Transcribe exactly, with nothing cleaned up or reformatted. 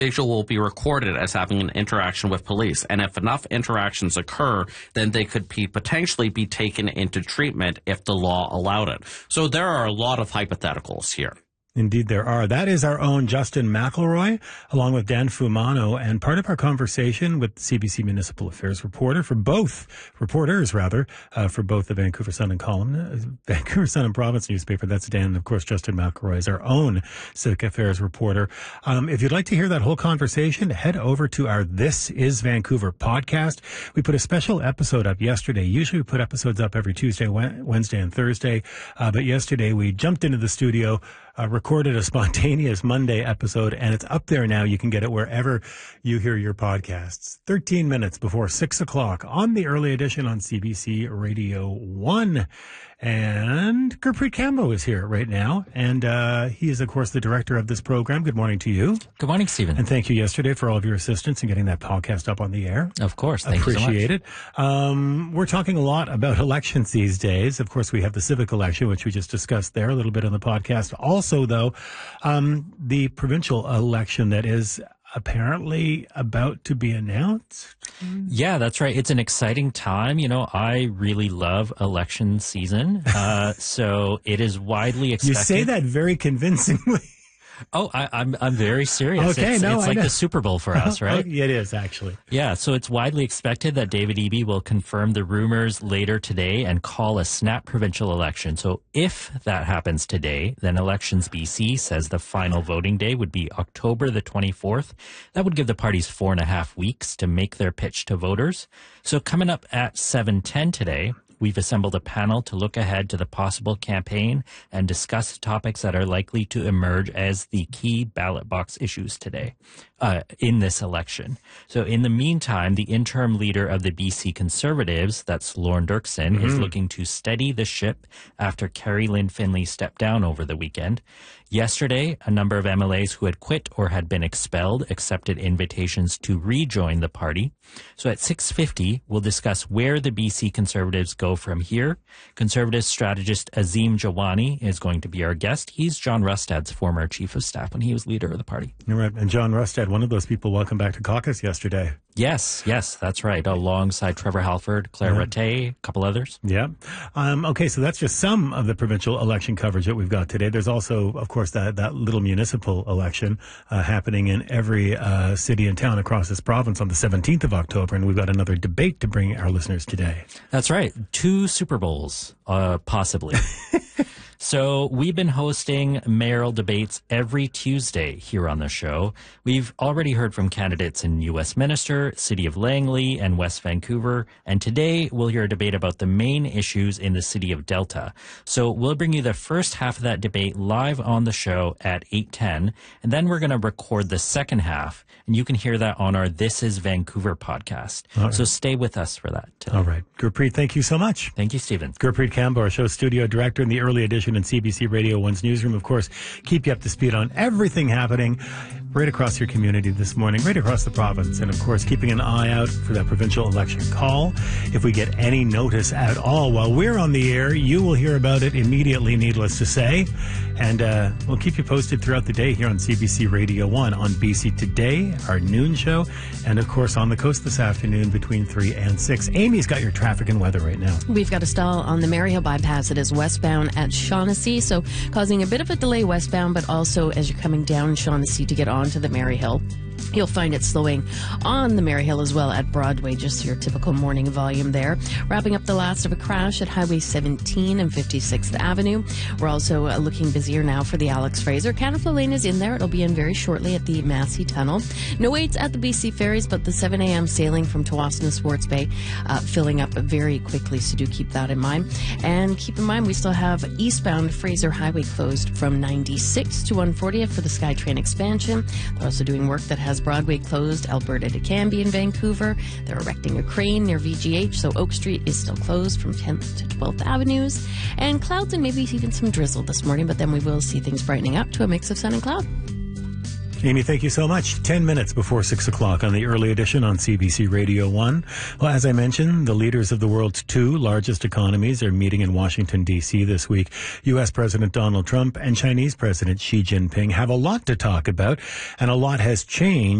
individual will be recorded as having an interaction with police. And if enough interactions occur, then they could be potentially be taken into treatment if the law allowed it. So there are a lot of hypotheticals here. Indeed, there are. That is our own Justin McElroy, along with Dan Fumano, and part of our conversation with C B C Municipal Affairs reporter for both, reporters rather, uh, for both the Vancouver Sun and Column, uh, Vancouver Sun and Province newspaper. That's Dan. And of course, Justin McElroy is our own civic affairs reporter. Um, if you'd like to hear that whole conversation, head over to our This Is Vancouver podcast. We put a special episode up yesterday. Usually we put episodes up every Tuesday, Wednesday, and Thursday. Uh, but yesterday we jumped into the studio, Uh, recorded a spontaneous Monday episode, and it's up there now. You can get it wherever you hear your podcasts. thirteen minutes before six o'clock on the early edition on C B C Radio one. And Gurpreet Kambo is here right now, and uh, he is, of course, the director of this program. Good morning to you. Good morning, Stephen. And thank you yesterday for all of your assistance in getting that podcast up on the air. Of course. Thank Appreciate you so much. it. Um, we're talking a lot about elections these days. Of course, we have the civic election, which we just discussed there a little bit on the podcast. Also, though, um, the provincial election that is apparently about to be announced. Yeah, that's right. It's an exciting time. You know, I really love election season. Uh, so it is widely expected. You say that very convincingly. Oh, I, I'm I'm very serious. Okay, it's no, it's I like know. the Super Bowl for us, right? It is, actually. Yeah, so it's widely expected that David Eby will confirm the rumors later today and call a snap provincial election. So if that happens today, then Elections B C says the final voting day would be October the twenty-fourth. That would give the parties four and a half weeks to make their pitch to voters. So coming up at seven ten today, we've assembled a panel to look ahead to the possible campaign and discuss topics that are likely to emerge as the key ballot box issues today uh, in this election. So in the meantime, the interim leader of the B C Conservatives, that's Lorne Dirksen, mm-hmm. is looking to steady the ship after Carrie Lynn Finley stepped down over the weekend. Yesterday, a number of M L As who had quit or had been expelled accepted invitations to rejoin the party. So at six fifty, we'll discuss where the B C Conservatives go from here. Conservative strategist Azim Jawani is going to be our guest. He's John Rustad's former chief of staff when he was leader of the party. You're right. And John Rustad, one of those people, welcome back to caucus yesterday. Yes, yes, that's right. Alongside Trevor Halford, Claire yeah. Rattay, a couple others. Yeah. Um, okay, so that's just some of the provincial election coverage that we've got today. There's also, of course, that, that little municipal election uh, happening in every uh, city and town across this province on the seventeenth of October, and we've got another debate to bring our listeners today. That's right. Two Super Bowls, uh, possibly. So we've been hosting mayoral debates every Tuesday here on the show. We've already heard from candidates in U Westminster, City of Langley, and West Vancouver. And today we'll hear a debate about the main issues in the city of Delta. So we'll bring you the first half of that debate live on the show at eight ten. And then we're going to record the second half. And you can hear that on our This Is Vancouver podcast. Right. So stay with us for that today. All right. Gurpreet, thank you so much. Thank you, Stephen. Gurpreet Kambo, our show studio director in the early edition in C B C Radio one's newsroom. Of course, keep you up to speed on everything happening right across your community this morning, right across the province. And of course, keeping an eye out for that provincial election call. If we get any notice at all while we're on the air, you will hear about it immediately, needless to say. And uh, we'll keep you posted throughout the day here on C B C Radio one, on B C Today, our noon show, and of course on the coast this afternoon between three and six. Amy's got your traffic and weather right now. We've got a stall on the Maryhill bypass. It is westbound at Shaughnessy, so causing a bit of a delay westbound, but also as you're coming down Shaughnessy to get onto the Maryhill. You'll find it slowing on the Maryhill as well at Broadway, just your typical morning volume there. Wrapping up the last of a crash at Highway seventeen and fifty-sixth Avenue. We're also uh, looking busier now for the Alex Fraser. Canterville Lane is in there. It'll be in very shortly at the Massey Tunnel. No waits at the B C ferries, but the seven a.m. sailing from Tawassina Swartz Bay uh, filling up very quickly, so do keep that in mind. And keep in mind, we still have eastbound Fraser Highway closed from ninety-six to one fortieth for the SkyTrain expansion. They're also doing work that has Broadway closed, Alberta to Cambie in Vancouver. They're erecting a crane near V G H, so Oak Street is still closed from tenth to twelfth Avenues. And clouds and maybe even some drizzle this morning, but then we will see things brightening up to a mix of sun and cloud. Amy, thank you so much. Ten minutes before six o'clock on the early edition on C B C Radio one. Well, as I mentioned, the leaders of the world's two largest economies are meeting in Washington, D C this week. U S. President Donald Trump and Chinese President Xi Jinping have a lot to talk about, and a lot has changed